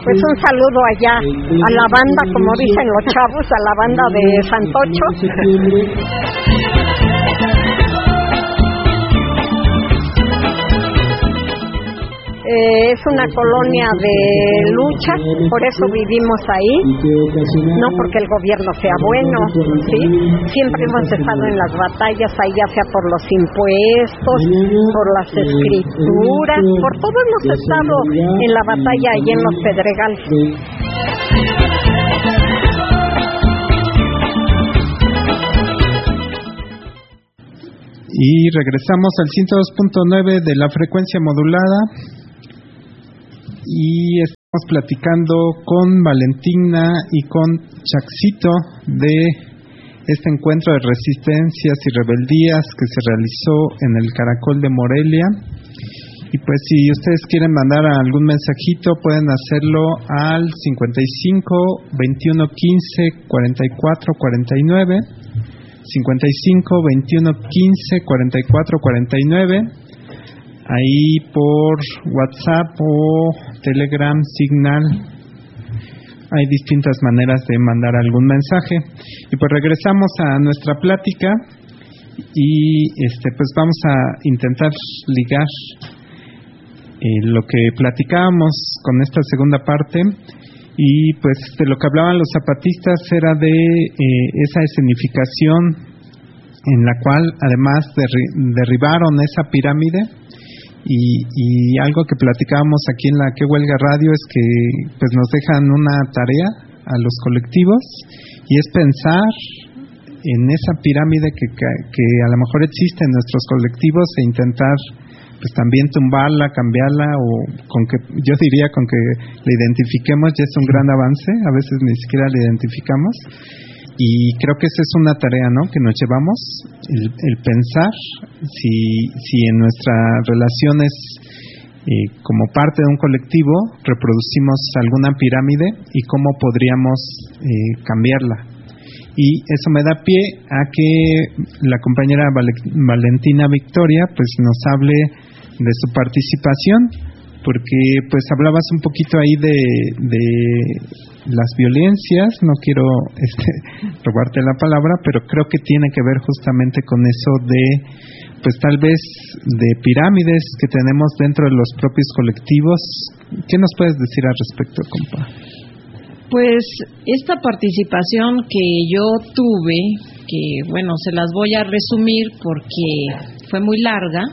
Pues un saludo allá a la banda, como dicen los chavos, a la banda de Santocho. Es una colonia de lucha, por eso vivimos ahí, no porque el gobierno sea bueno, ¿sí? Siempre hemos estado en las batallas, ahí ya sea por los impuestos, por las escrituras, por todo hemos estado en la batalla allí en los Pedregales. Y regresamos al 102.9 de la frecuencia modulada. Y estamos platicando con Valentina y con Chaxito de este encuentro de resistencias y rebeldías que se realizó en el Caracol de Morelia. Y pues si ustedes quieren mandar algún mensajito pueden hacerlo al 55 21 15 44 49, 55 21 15 44 49. Ahí por WhatsApp o Telegram, Signal, hay distintas maneras de mandar algún mensaje. Y pues regresamos a nuestra plática y pues vamos a intentar ligar lo que platicábamos con esta segunda parte. Y pues de lo que hablaban los zapatistas era de esa escenificación en la cual además derribaron esa pirámide. Y algo que platicábamos aquí en la Que Huelga Radio es que pues nos dejan una tarea a los colectivos y es pensar en esa pirámide que a lo mejor existe en nuestros colectivos e intentar pues también tumbarla, cambiarla, o con que yo diría con que la identifiquemos ya es un gran avance. A veces ni siquiera la identificamos. Y creo que esa es una tarea, ¿no?, que nos llevamos, el pensar si en nuestras relaciones como parte de un colectivo reproducimos alguna pirámide y cómo podríamos cambiarla. Y eso me da pie a que la compañera Valentina Victoria pues nos hable de su participación, porque pues hablabas un poquito ahí de las violencias. No quiero robarte la palabra, pero creo que tiene que ver justamente con eso de pues tal vez de pirámides que tenemos dentro de los propios colectivos. ¿Qué nos puedes decir al respecto, compa? Pues esta participación que yo tuve, que bueno, se las voy a resumir porque fue muy larga.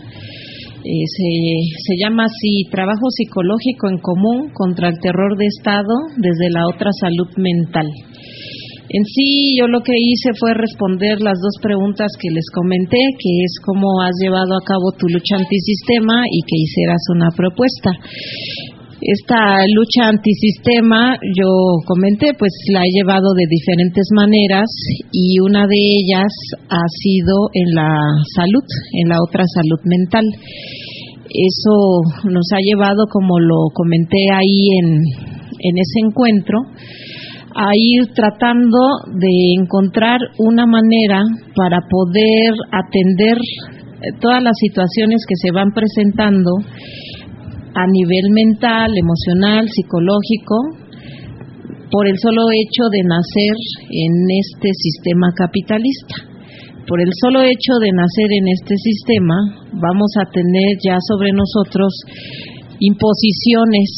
Se llama así: Trabajo psicológico en común contra el terror de Estado desde la otra salud mental. En sí, yo lo que hice fue responder las dos preguntas que les comenté, que es cómo has llevado a cabo tu lucha antisistema y que hicieras una propuesta. Esta lucha antisistema, yo comenté, pues la he llevado de diferentes maneras y una de ellas ha sido en la salud, en la otra salud mental. Eso nos ha llevado, como lo comenté ahí en ese encuentro, a ir tratando de encontrar una manera para poder atender todas las situaciones que se van presentando a nivel mental, emocional, psicológico, por el solo hecho de nacer en este sistema capitalista. Por el solo hecho de nacer en este sistema, vamos a tener ya sobre nosotros imposiciones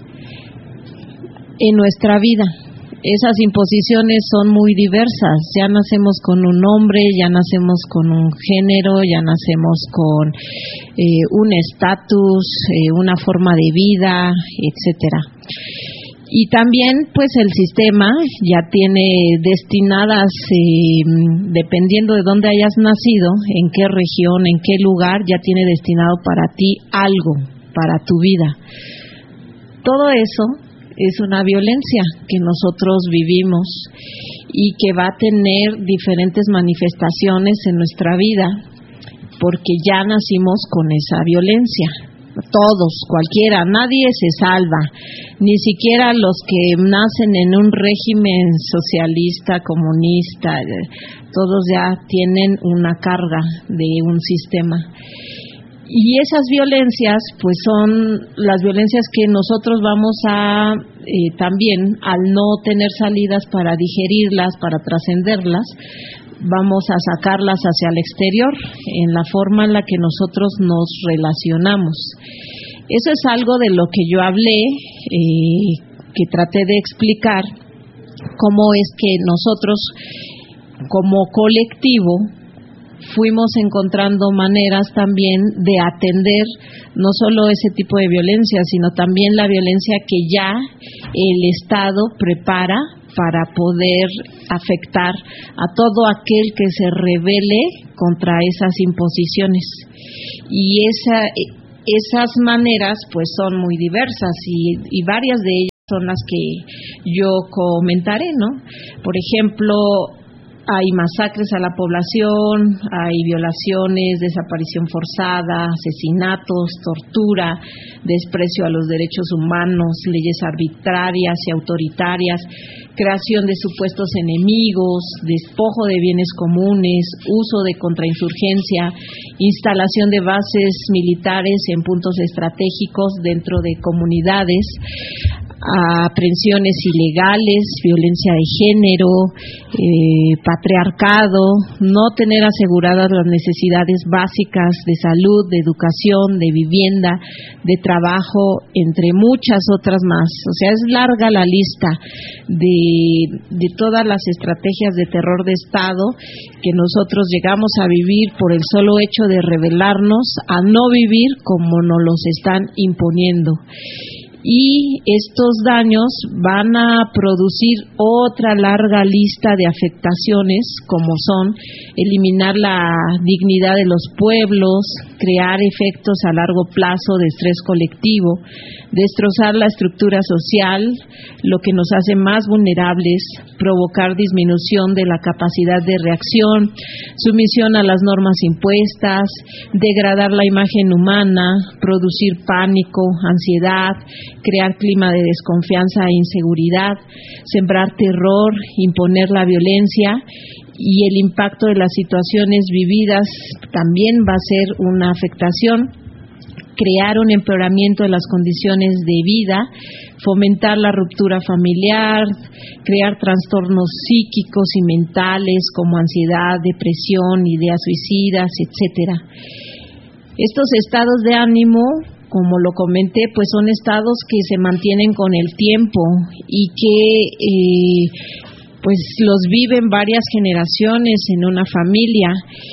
en nuestra vida. Esas imposiciones son muy diversas. Ya nacemos con un nombre, ya nacemos con un género, ya nacemos con un estatus, una forma de vida, etcétera. Y también, pues, el sistema ya tiene destinadas, dependiendo de dónde hayas nacido, en qué región, en qué lugar, ya tiene destinado para ti algo, para tu vida. Todo eso es una violencia que nosotros vivimos y que va a tener diferentes manifestaciones en nuestra vida, porque ya nacimos con esa violencia. Todos, cualquiera, nadie se salva, ni siquiera los que nacen en un régimen socialista, comunista, todos ya tienen una carga de un sistema. Y esas violencias, pues son las violencias que nosotros vamos a también, al no tener salidas para digerirlas, para trascenderlas, vamos a sacarlas hacia el exterior en la forma en la que nosotros nos relacionamos. Eso es algo de lo que yo hablé, que traté de explicar cómo es que nosotros como colectivo fuimos encontrando maneras también de atender no solo ese tipo de violencia, sino también la violencia que ya el Estado prepara para poder afectar a todo aquel que se rebele contra esas imposiciones. Y esas maneras pues son muy diversas y varias de ellas son las que yo comentaré, ¿no? Por ejemplo, hay masacres a la población, hay violaciones, desaparición forzada, asesinatos, tortura, desprecio a los derechos humanos, leyes arbitrarias y autoritarias, creación de supuestos enemigos, despojo de bienes comunes, uso de contrainsurgencia, instalación de bases militares en puntos estratégicos dentro de comunidades, aprehensiones ilegales, violencia de género, patriarcado, no tener aseguradas las necesidades básicas de salud, de educación, de vivienda, de trabajo, entre muchas otras más. O sea, es larga la lista de todas las estrategias de terror de Estado que nosotros llegamos a vivir por el solo hecho de rebelarnos a no vivir como nos los están imponiendo. Y estos daños van a producir otra larga lista de afectaciones, como son eliminar la dignidad de los pueblos, crear efectos a largo plazo de estrés colectivo, destrozar la estructura social, lo que nos hace más vulnerables, provocar disminución de la capacidad de reacción, sumisión a las normas impuestas, degradar la imagen humana, producir pánico, ansiedad, crear clima de desconfianza e inseguridad, sembrar terror, imponer la violencia, y el impacto de las situaciones vividas también va a ser una afectación, crear un empeoramiento de las condiciones de vida, fomentar la ruptura familiar, crear trastornos psíquicos y mentales como ansiedad, depresión, ideas suicidas, etcétera. Estos estados de ánimo, como lo comenté, pues son estados que se mantienen con el tiempo y que pues los viven varias generaciones en una familia.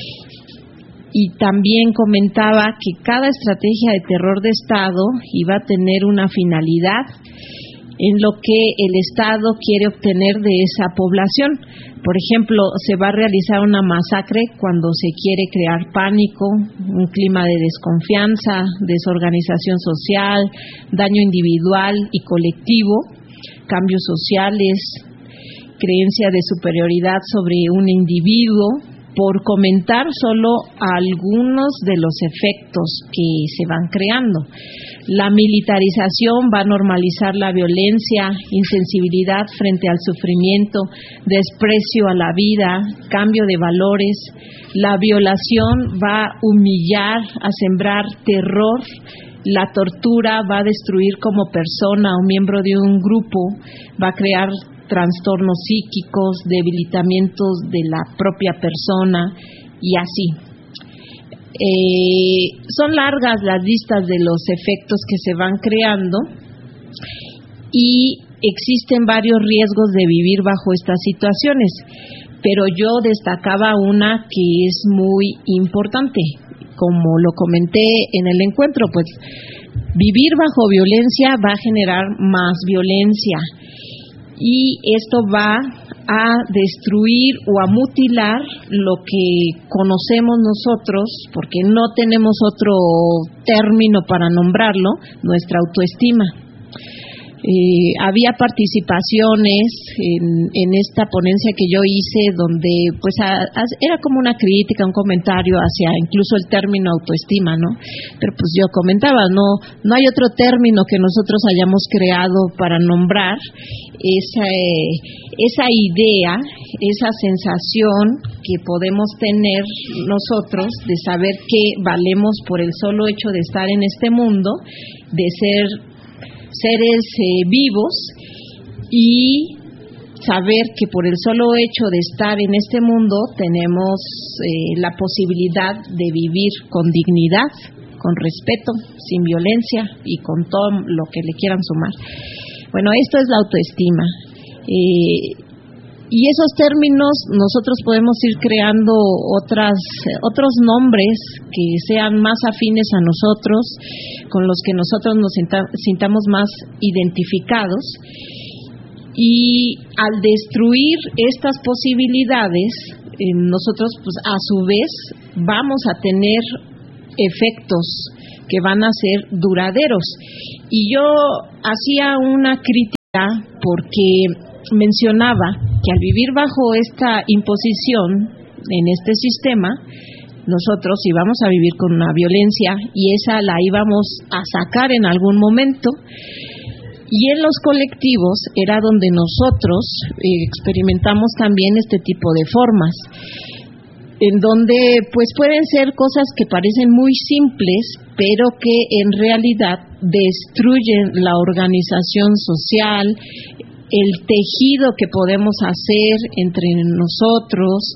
Y también comentaba que cada estrategia de terror de Estado iba a tener una finalidad en lo que el Estado quiere obtener de esa población. Por ejemplo, se va a realizar una masacre cuando se quiere crear pánico, un clima de desconfianza, desorganización social, daño individual y colectivo, cambios sociales, creencia de superioridad sobre un individuo, por comentar solo algunos de los efectos que se van creando. La militarización va a normalizar la violencia, insensibilidad frente al sufrimiento, desprecio a la vida, cambio de valores. La violación va a humillar, a sembrar terror. La tortura va a destruir como persona o miembro de un grupo, va a crear trastornos psíquicos, debilitamientos de la propia persona y así. Son largas las listas de los efectos que se van creando y existen varios riesgos de vivir bajo estas situaciones, pero yo destacaba una que es muy importante, como lo comenté en el encuentro, pues vivir bajo violencia va a generar más violencia. Y esto va a destruir o a mutilar lo que conocemos nosotros, porque no tenemos otro término para nombrarlo, nuestra autoestima. Había participaciones en esta ponencia que yo hice donde pues era como una crítica, un comentario hacia incluso el término autoestima, ¿no? Pero pues yo comentaba, no hay otro término que nosotros hayamos creado para nombrar esa idea, esa sensación que podemos tener nosotros de saber que valemos por el solo hecho de estar en este mundo, de ser seres vivos, y saber que por el solo hecho de estar en este mundo tenemos la posibilidad de vivir con dignidad, con respeto, sin violencia y con todo lo que le quieran sumar. Bueno, esto es la autoestima. Y esos términos nosotros podemos ir creando otros nombres que sean más afines a nosotros, con los que nosotros nos sintamos más identificados. Y al destruir estas posibilidades, nosotros pues a su vez vamos a tener efectos que van a ser duraderos. Y yo hacía una crítica porque mencionaba que al vivir bajo esta imposición en este sistema, nosotros íbamos a vivir con una violencia y esa la íbamos a sacar en algún momento, y en los colectivos era donde nosotros experimentamos también este tipo de formas, en donde pues pueden ser cosas que parecen muy simples, pero que en realidad destruyen la organización social, el tejido que podemos hacer entre nosotros,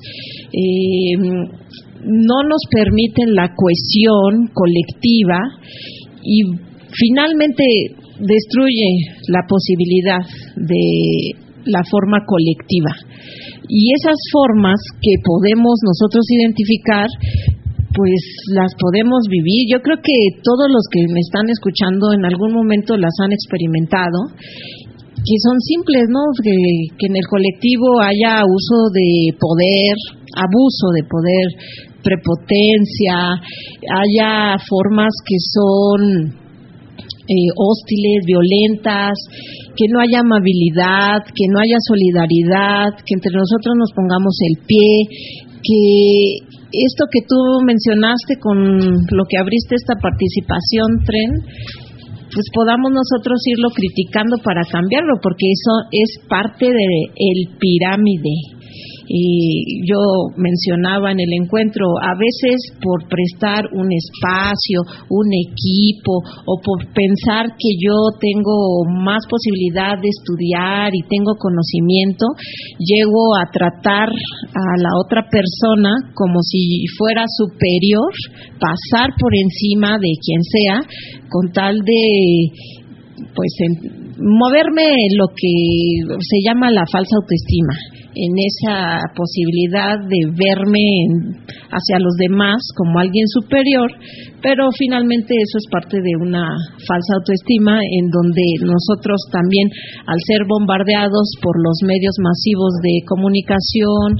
no nos permiten la cohesión colectiva y finalmente destruye la posibilidad de la forma colectiva. Y esas formas que podemos nosotros identificar, pues las podemos vivir. Yo creo que todos los que me están escuchando en algún momento las han experimentado, que son simples, ¿no? Que en el colectivo haya uso de poder, abuso de poder, prepotencia, haya formas que son hostiles, violentas, que no haya amabilidad, que no haya solidaridad, que entre nosotros nos pongamos el pie, que esto que tú mencionaste con lo que abriste esta participación, Tren, pues podamos nosotros irlo criticando para cambiarlo, porque eso es parte de el pirámide. Y yo mencionaba en el encuentro, a veces por prestar un espacio, un equipo, o por pensar que yo tengo más posibilidad de estudiar y tengo conocimiento, llego a tratar a la otra persona como si fuera superior, pasar por encima de quien sea, con tal de pues moverme en lo que se llama la falsa autoestima, en esa posibilidad de verme hacia los demás como alguien superior, pero finalmente eso es parte de una falsa autoestima, en donde nosotros también, al ser bombardeados por los medios masivos de comunicación,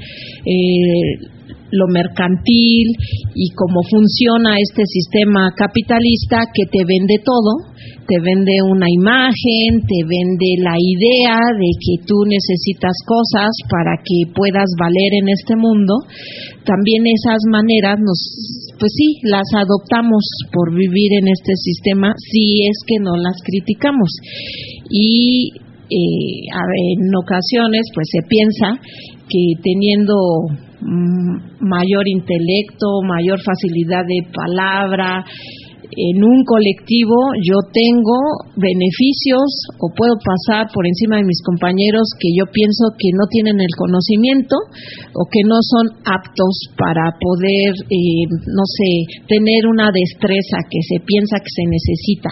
lo mercantil y cómo funciona este sistema capitalista que te vende todo, te vende una imagen, te vende la idea de que tú necesitas cosas para que puedas valer en este mundo. También esas maneras pues sí, las adoptamos por vivir en este sistema, si es que no las criticamos. Y en ocasiones pues se piensa que teniendo mayor intelecto, mayor facilidad de palabra, en un colectivo yo tengo beneficios o puedo pasar por encima de mis compañeros que yo pienso que no tienen el conocimiento o que no son aptos para poder, tener una destreza que se piensa que se necesita.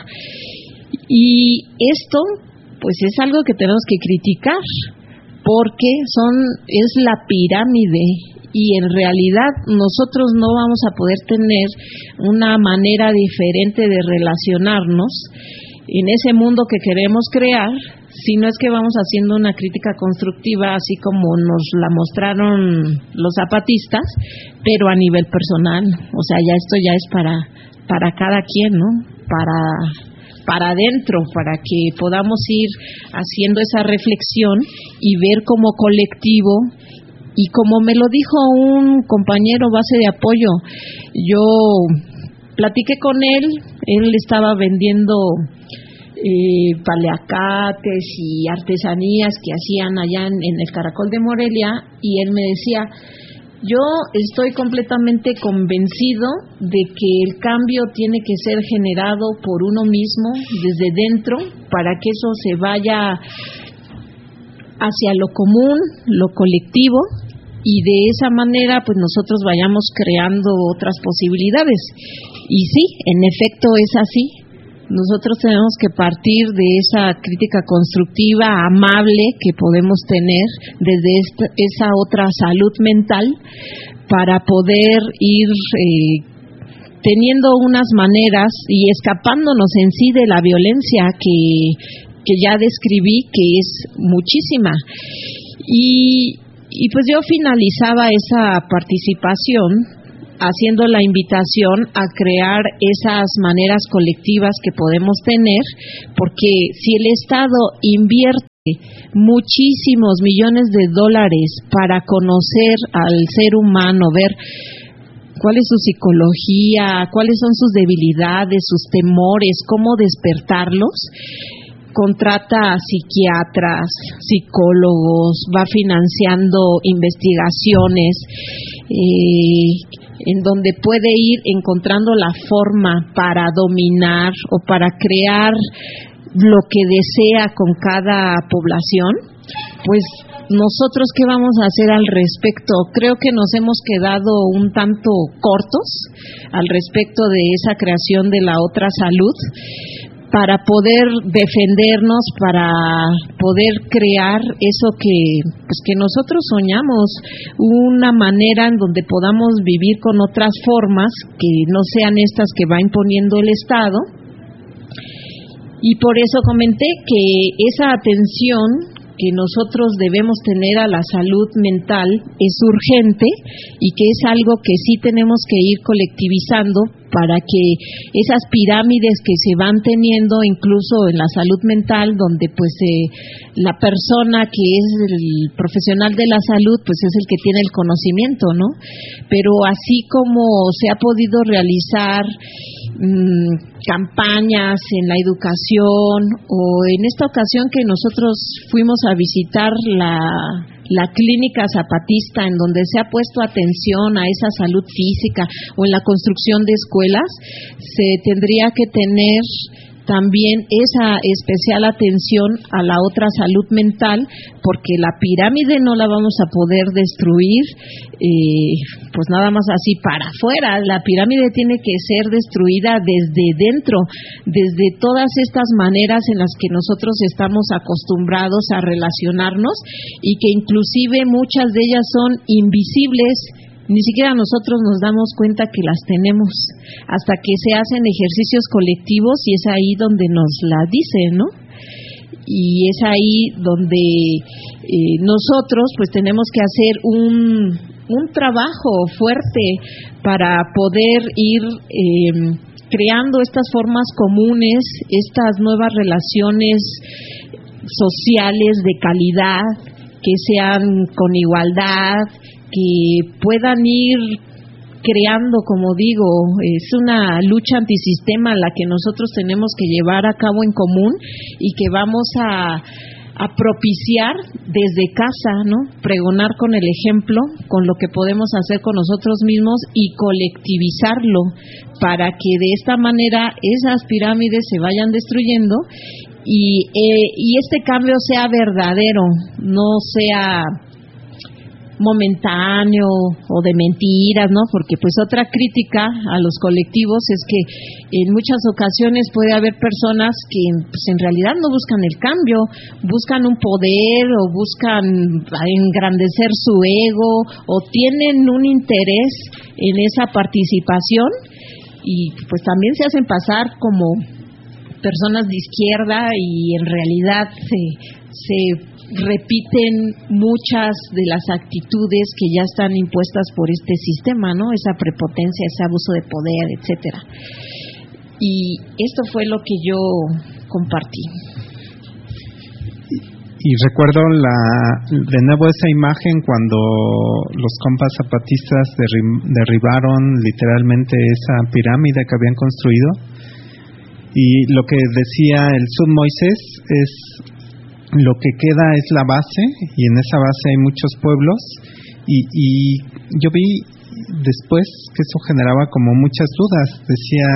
Y esto pues es algo que tenemos que criticar, porque es la pirámide, y en realidad nosotros no vamos a poder tener una manera diferente de relacionarnos en ese mundo que queremos crear, si no es que vamos haciendo una crítica constructiva, así como nos la mostraron los zapatistas, pero a nivel personal. O sea, ya esto ya es para cada quien, ¿no? para adentro, para que podamos ir haciendo esa reflexión y ver como colectivo. Y como me lo dijo un compañero base de apoyo, yo platiqué con él estaba vendiendo paliacates y artesanías que hacían allá en el Caracol de Morelia, y él me decía: yo estoy completamente convencido de que el cambio tiene que ser generado por uno mismo desde dentro, para que eso se vaya hacia lo común, lo colectivo, y de esa manera pues nosotros vayamos creando otras posibilidades. Y sí, en efecto es así. Nosotros tenemos que partir de esa crítica constructiva, amable, que podemos tener desde esa otra salud mental, para poder ir teniendo unas maneras y escapándonos en sí de la violencia que ya describí, que es muchísima. Y pues yo finalizaba esa participación haciendo la invitación a crear esas maneras colectivas que podemos tener, porque si el Estado invierte muchísimos millones de dólares para conocer al ser humano, ver cuál es su psicología, cuáles son sus debilidades, sus temores, cómo despertarlos, contrata a psiquiatras, psicólogos, va financiando investigaciones, en donde puede ir encontrando la forma para dominar o para crear lo que desea con cada población. Pues nosotros, ¿qué vamos a hacer al respecto? Creo que nos hemos quedado un tanto cortos al respecto de esa creación de la otra salud, para poder defendernos, para poder crear eso que nosotros soñamos, una manera en donde podamos vivir con otras formas que no sean estas que va imponiendo el Estado. Y por eso comenté que esa atención que nosotros debemos tener a la salud mental es urgente, y que es algo que sí tenemos que ir colectivizando, para que esas pirámides que se van teniendo incluso en la salud mental, donde pues la persona que es el profesional de la salud pues es el que tiene el conocimiento, ¿no? Pero así como se ha podido realizar campañas en la educación, o en esta ocasión que nosotros fuimos a visitar la clínica Zapatista, en donde se ha puesto atención a esa salud física, o en la construcción de escuelas, se tendría que tener también esa especial atención a la otra salud mental, porque la pirámide no la vamos a poder destruir pues nada más así para afuera. La pirámide tiene que ser destruida desde dentro, desde todas estas maneras en las que nosotros estamos acostumbrados a relacionarnos, y que inclusive muchas de ellas son invisibles. Ni siquiera nosotros nos damos cuenta que las tenemos hasta que se hacen ejercicios colectivos, y es ahí donde nos la dicen, ¿no? Y es ahí donde nosotros pues tenemos que hacer un trabajo fuerte para poder ir creando estas formas comunes, estas nuevas relaciones sociales de calidad, que sean con igualdad, que puedan ir creando, como digo, es una lucha antisistema la que nosotros tenemos que llevar a cabo en común, y que vamos a propiciar desde casa, ¿no? Pregonar con el ejemplo, con lo que podemos hacer con nosotros mismos, y colectivizarlo, para que de esta manera esas pirámides se vayan destruyendo, y este cambio sea verdadero, no sea momentáneo o de mentiras, ¿no? Porque pues otra crítica a los colectivos es que en muchas ocasiones puede haber personas que pues en realidad no buscan el cambio, buscan un poder, o buscan engrandecer su ego, o tienen un interés en esa participación, y pues también se hacen pasar como personas de izquierda, y en realidad se repiten muchas de las actitudes que ya están impuestas por este sistema, ¿no? Esa prepotencia, ese abuso de poder, etcétera. Y esto fue lo que yo compartí. Y recuerdo de nuevo esa imagen cuando los compas zapatistas derribaron literalmente esa pirámide que habían construido. Y lo que decía el Sud Moisés es: lo que queda es la base, y en esa base hay muchos pueblos. Y yo vi después que eso generaba como muchas dudas. Decía,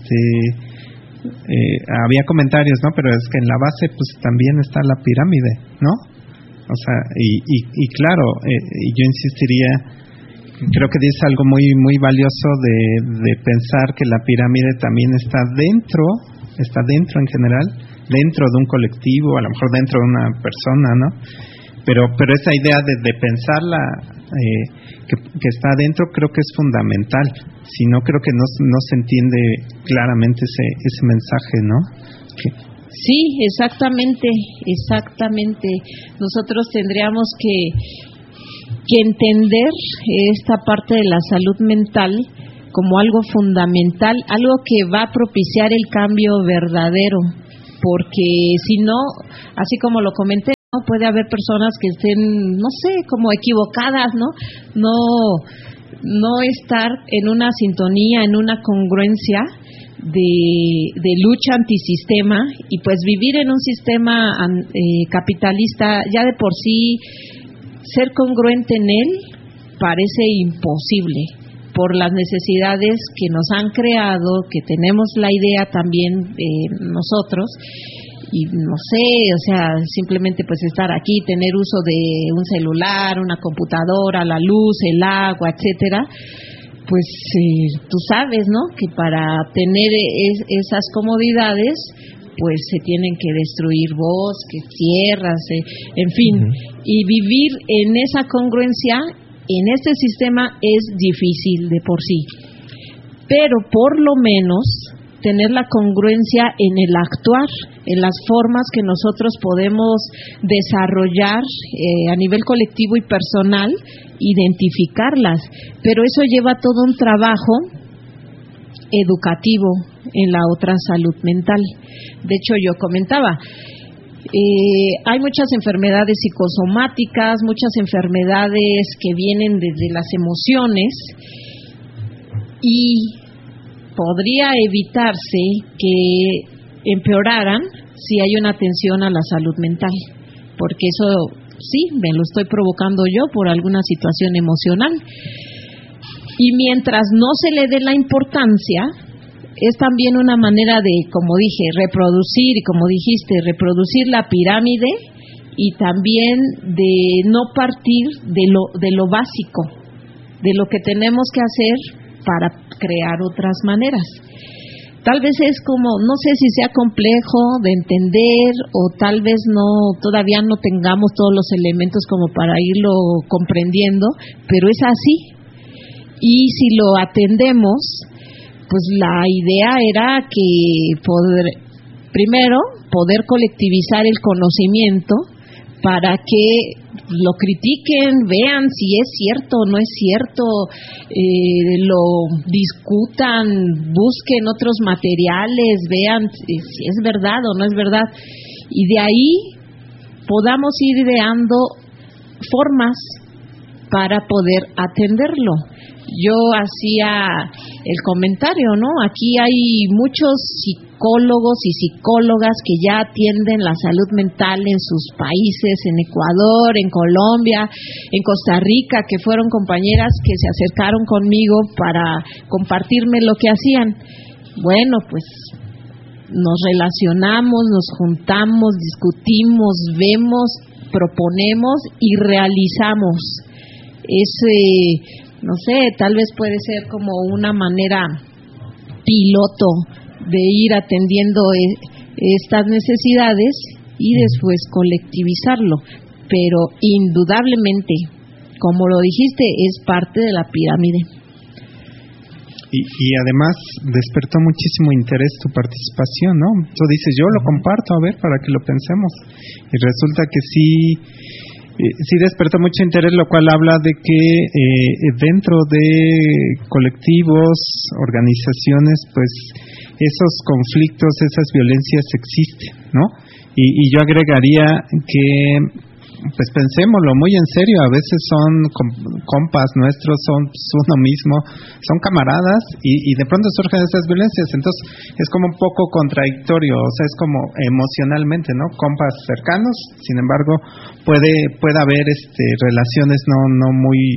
había comentarios, ¿no? Pero es que en la base pues también está la pirámide, ¿no? O sea, y claro, yo insistiría, creo que dice algo muy muy valioso de pensar que la pirámide también está dentro en general, dentro de un colectivo, a lo mejor dentro de una persona, ¿no? Pero esa idea de pensarla que está adentro creo que es fundamental. Si no, creo que no se entiende claramente ese mensaje, ¿no? Sí, exactamente. Nosotros tendríamos que entender esta parte de la salud mental como algo fundamental, algo que va a propiciar el cambio verdadero, porque si no, así como lo comenté, no puede haber personas que estén, no sé, como equivocadas, no estar en una sintonía, en una congruencia de lucha antisistema, y pues vivir en un sistema capitalista, ya de por sí ser congruente en él parece imposible por las necesidades que nos han creado, que tenemos la idea también nosotros. Y no sé, o sea, simplemente pues estar aquí, tener uso de un celular, una computadora, la luz, el agua, etcétera, pues tú sabes, ¿no? Que para tener esas comodidades, pues se tienen que destruir bosques, tierras, en fin. Y vivir en esa congruencia, en este sistema, es difícil de por sí. Pero por lo menos tener la congruencia en el actuar, en las formas que nosotros podemos desarrollar a nivel colectivo y personal, identificarlas. Pero eso lleva todo un trabajo educativo en la otra salud mental. De hecho, yo comentaba, hay muchas enfermedades psicosomáticas, muchas enfermedades que vienen desde las emociones, y podría evitarse que empeoraran si hay una atención a la salud mental, porque eso sí, me lo estoy provocando yo por alguna situación emocional. Y mientras no se le dé la importancia, es también una manera de, como dije, reproducir, y como dijiste, reproducir la pirámide, y también de no partir de lo básico, de lo que tenemos que hacer para crear otras maneras. Tal vez es como, no sé si sea complejo de entender, o tal vez todavía no tengamos todos los elementos como para irlo comprendiendo, pero es así. Y si lo atendemos, pues la idea era que primero poder colectivizar el conocimiento para que lo critiquen, vean si es cierto o no es cierto, lo discutan, busquen otros materiales, vean si es verdad o no es verdad, y de ahí podamos ir ideando formas para poder atenderlo. Yo hacía el comentario, ¿no? Aquí hay muchos psicólogos y psicólogas que ya atienden la salud mental en sus países, en Ecuador, en Colombia, en Costa Rica, que fueron compañeras que se acercaron conmigo para compartirme lo que hacían. Bueno, pues nos relacionamos, nos juntamos, discutimos, vemos, proponemos y realizamos. No sé, tal vez puede ser como una manera piloto de ir atendiendo estas necesidades y después colectivizarlo. Pero indudablemente, como lo dijiste, es parte de la pirámide. Y además despertó muchísimo interés tu participación, ¿no? Tú dices, yo lo comparto, a ver, para que lo pensemos. Y resulta que sí, sí despertó mucho interés, lo cual habla de que dentro de colectivos, organizaciones, pues esos conflictos, esas violencias existen, ¿no? Y yo agregaría que pues pensémoslo muy en serio, a veces son compas nuestros, son uno mismo, son camaradas y de pronto surgen esas violencias, entonces es como un poco contradictorio, o sea, es como emocionalmente, ¿no? Compas cercanos, sin embargo, puede haber relaciones no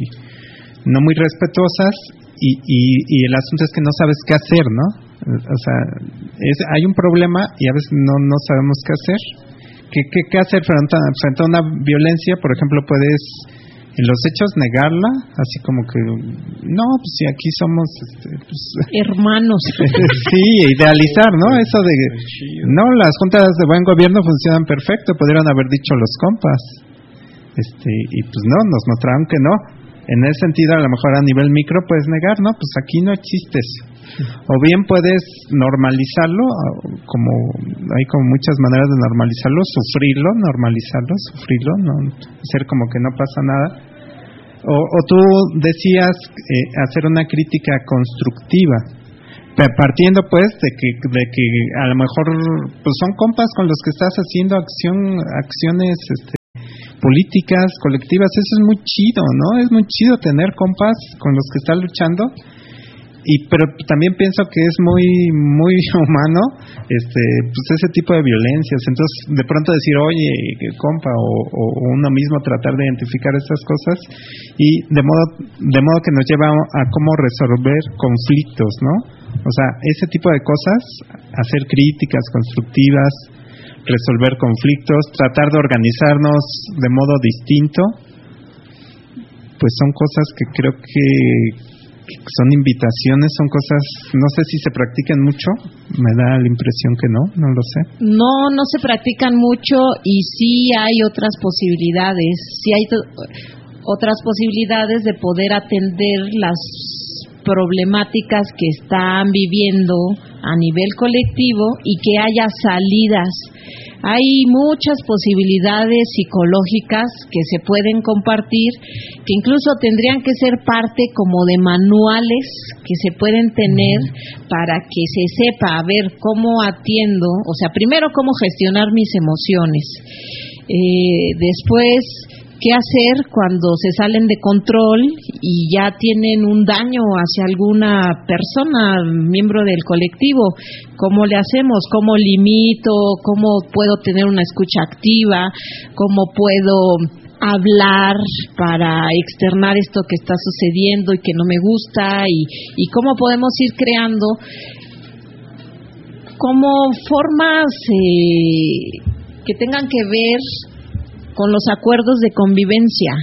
muy respetuosas y el asunto es que no sabes qué hacer, ¿no? O sea, hay un problema y a veces no sabemos qué hacer. ¿Qué hacer frente a una violencia? Por ejemplo, puedes en los hechos negarla, así como que no, pues si aquí somos hermanos. Sí, idealizar, ¿no? Eso de no, las juntas de buen gobierno funcionan perfecto, pudieron haber dicho los compas. Y pues no, nos mostraron que no. En ese sentido, a lo mejor a nivel micro puedes negar, no, pues aquí no existe eso. O bien puedes normalizarlo, como hay como muchas maneras de normalizarlo, sufrirlo, no hacer como que no pasa nada. O tú decías hacer una crítica constructiva, partiendo pues de que a lo mejor pues son compas con los que estás haciendo acciones políticas colectivas. Eso es muy chido, ¿no? Es muy chido tener compas con los que estás luchando. Pero también pienso que es muy humano pues ese tipo de violencias. Entonces de pronto decir, oye, compa, o uno mismo tratar de identificar estas cosas y de modo que nos lleva a cómo resolver conflictos, ¿no? O sea, ese tipo de cosas, hacer críticas constructivas, resolver conflictos, tratar de organizarnos de modo distinto, pues son cosas que creo que son invitaciones, son cosas, no sé si se practican mucho, me da la impresión que no lo sé. No se practican mucho y sí hay otras posibilidades, otras posibilidades de poder atender las problemáticas que están viviendo a nivel colectivo y que haya salidas. Hay muchas posibilidades psicológicas que se pueden compartir, que incluso tendrían que ser parte como de manuales que se pueden tener para que se sepa a ver cómo atiendo, o sea, primero cómo gestionar mis emociones, después qué hacer cuando se salen de control y ya tienen un daño hacia alguna persona, miembro del colectivo. ¿Cómo le hacemos? ¿Cómo limito? ¿Cómo puedo tener una escucha activa? ¿Cómo puedo hablar para externar esto que está sucediendo y que no me gusta? Y cómo podemos ir creando como formas que tengan que ver con los acuerdos de convivencia.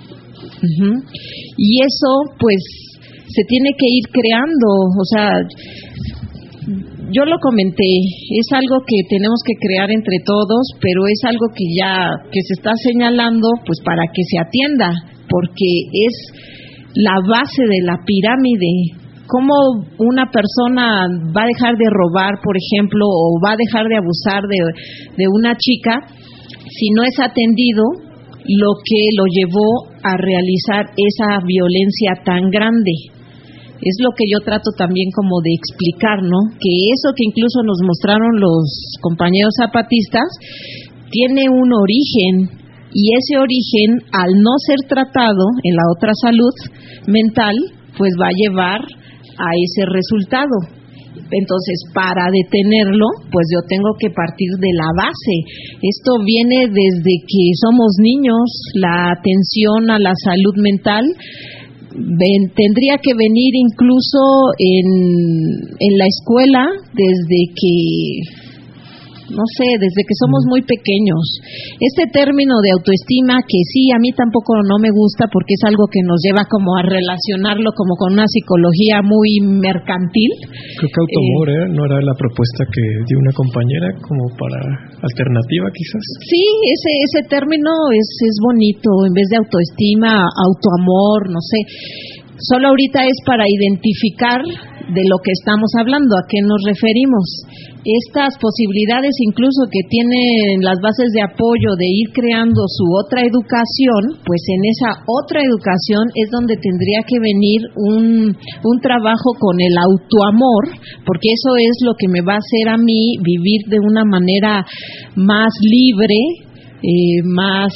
Y eso pues se tiene que ir creando, o sea, yo lo comenté, es algo que tenemos que crear entre todos, pero es algo que se está señalando pues para que se atienda, porque es la base de la pirámide. ¿Cómo una persona va a dejar de robar, por ejemplo, o va a dejar de abusar de una chica si no es atendido lo que lo llevó a realizar esa violencia tan grande? Es lo que yo trato también como de explicar, ¿no? Que eso que incluso nos mostraron los compañeros zapatistas tiene un origen, y ese origen, al no ser tratado en la otra salud mental, pues va a llevar a ese resultado. Entonces, para detenerlo, pues yo tengo que partir de la base. Esto viene desde que somos niños, la atención a la salud mental tendría que venir incluso en la escuela desde que somos muy pequeños. Este término de autoestima, que sí, a mí tampoco no me gusta porque es algo que nos lleva como a relacionarlo como con una psicología muy mercantil. Creo que automor no era la propuesta que dio una compañera como para alternativa quizás. Sí, ese término es bonito, en vez de autoestima, autoamor, no sé. Solo ahorita es para identificar de lo que estamos hablando, a qué nos referimos. Estas posibilidades incluso que tienen las bases de apoyo de ir creando su otra educación, pues en esa otra educación es donde tendría que venir un trabajo con el autoamor, porque eso es lo que me va a hacer a mí vivir de una manera más libre, más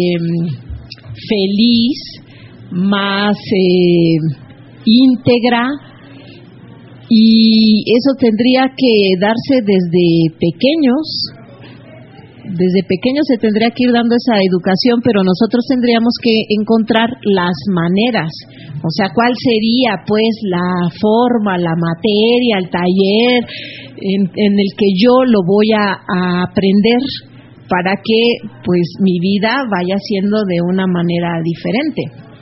feliz, más íntegra, y eso tendría que darse desde pequeños. Desde pequeños se tendría que ir dando esa educación, pero nosotros tendríamos que encontrar las maneras, o sea, cuál sería pues la forma, la materia, el taller en el que yo lo voy a aprender para que pues mi vida vaya siendo de una manera diferente.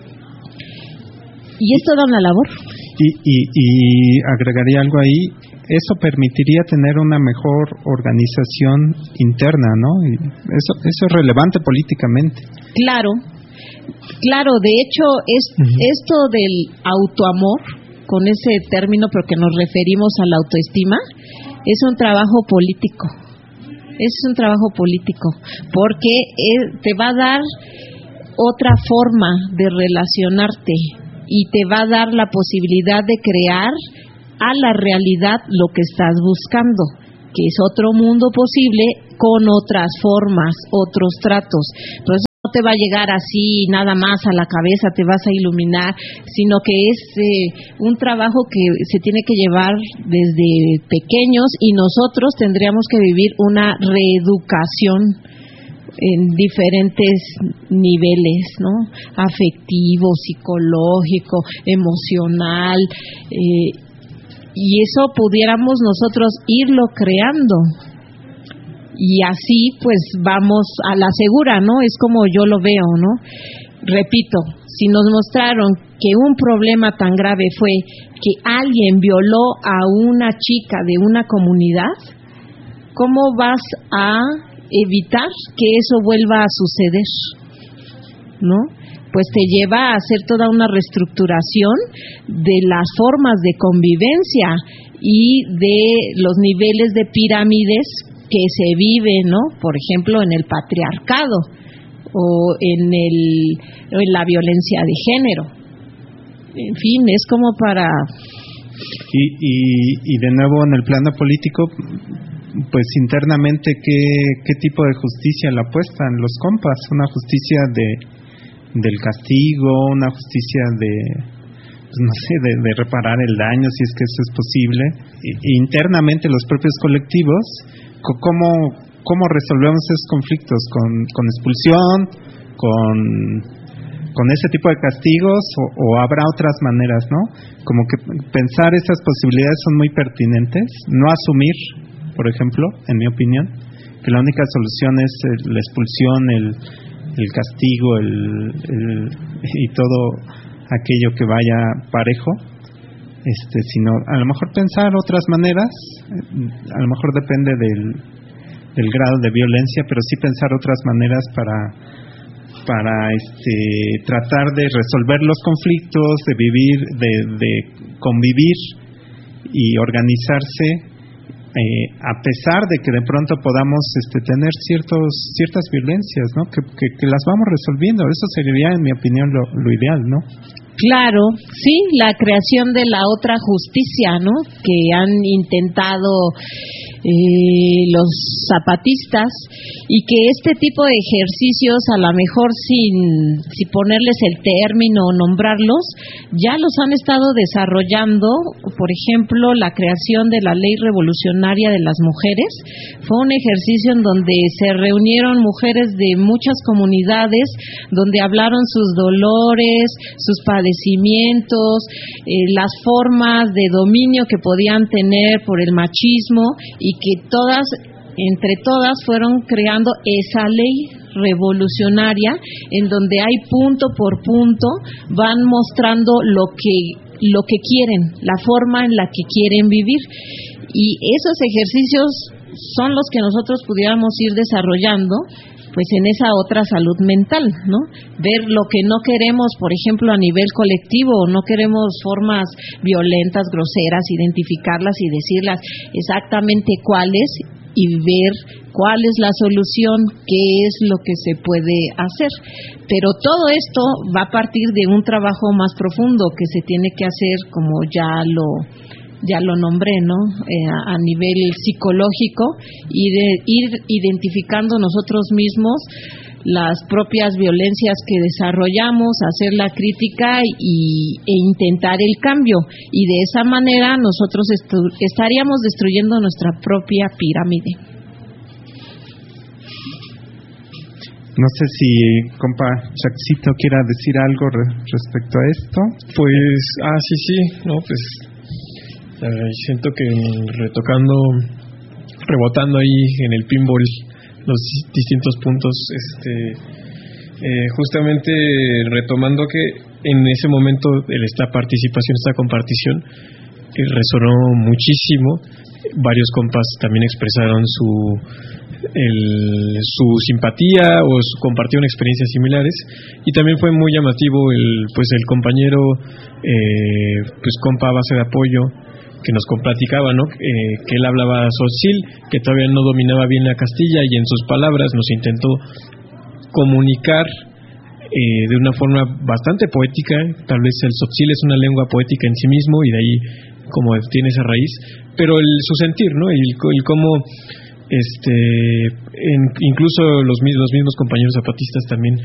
Y es toda una labor. Y agregaría algo ahí, eso permitiría tener una mejor organización interna, ¿no? Y eso es relevante políticamente. Claro, de hecho, esto del autoamor, con ese término, pero que nos referimos a la autoestima, es un trabajo político. Es un trabajo político, porque te va a dar otra forma de relacionarte y te va a dar la posibilidad de crear a la realidad lo que estás buscando, que es otro mundo posible con otras formas, otros tratos. Entonces no te va a llegar así nada más a la cabeza, te vas a iluminar, sino que es un trabajo que se tiene que llevar desde pequeños, y nosotros tendríamos que vivir una reeducación en diferentes niveles, ¿no? Afectivo, psicológico, emocional, y eso pudiéramos nosotros irlo creando, y así pues vamos a la segura, ¿no? Es como yo lo veo, ¿no? Repito, si nos mostraron que un problema tan grave fue que alguien violó a una chica de una comunidad, ¿cómo vas a evitar que eso vuelva a suceder? ¿No? Pues te lleva a hacer toda una reestructuración de las formas de convivencia y de los niveles de pirámides que se viven, ¿no? Por ejemplo, en el patriarcado o en la violencia de género. En fin, es como para... Y de nuevo en el plano político, pues internamente, ¿qué tipo de justicia la apuestan los compas? Una justicia del castigo, una justicia pues no sé, de reparar el daño, si es que eso es posible. Internamente los propios colectivos, ¿cómo resolvemos esos conflictos? ¿Con expulsión? ¿Con ese tipo de castigos? ¿O habrá otras maneras, no? Como que pensar esas posibilidades son muy pertinentes. No asumir, por ejemplo, en mi opinión, que la única solución es la expulsión, el castigo, y todo aquello que vaya parejo, sino a lo mejor pensar otras maneras. A lo mejor depende del grado de violencia, pero sí pensar otras maneras para tratar de resolver los conflictos, de vivir, de convivir y organizarse, a pesar de que de pronto podamos tener ciertas violencias, ¿no? Que las vamos resolviendo. Eso sería, en mi opinión, lo ideal, ¿no? Claro, sí, la creación de la otra justicia, ¿no? Que han intentado los zapatistas, y que este tipo de ejercicios, a lo mejor sin ponerles el término o nombrarlos, ya los han estado desarrollando. Por ejemplo, la creación de la Ley Revolucionaria de las Mujeres fue un ejercicio en donde se reunieron mujeres de muchas comunidades, donde hablaron sus dolores, sus padecimientos, las formas de dominio que podían tener por el machismo, y que entre todas fueron creando esa ley revolucionaria, en donde hay punto por punto van mostrando lo que quieren, la forma en la que quieren vivir, y esos ejercicios son los que nosotros pudiéramos ir desarrollando pues en esa otra salud mental, ¿no? Ver lo que no queremos, por ejemplo, a nivel colectivo, no queremos formas violentas, groseras, identificarlas y decirlas exactamente cuáles y ver cuál es la solución, qué es lo que se puede hacer. Pero todo esto va a partir de un trabajo más profundo que se tiene que hacer, como ya lo nombré, ¿no? A nivel psicológico, y de ir identificando nosotros mismos las propias violencias que desarrollamos, hacer la crítica e intentar el cambio. Y de esa manera nosotros estaríamos destruyendo nuestra propia pirámide. No sé si compa Chaxito quiera decir algo respecto a esto. Pues, sí, no, pues siento que rebotando ahí en el pinball los distintos puntos, justamente retomando que en ese momento esta compartición resonó muchísimo. Varios compas también expresaron su simpatía o compartieron experiencias similares, y también fue muy llamativo el compañero compa a base de apoyo que nos platicaba, ¿no? Que él hablaba tzotzil, que todavía no dominaba bien la Castilla, y en sus palabras nos intentó comunicar de una forma bastante poética. Tal vez el tzotzil es una lengua poética en sí mismo, y de ahí como tiene esa raíz, pero su sentir, ¿no? El cómo incluso los mismos compañeros zapatistas también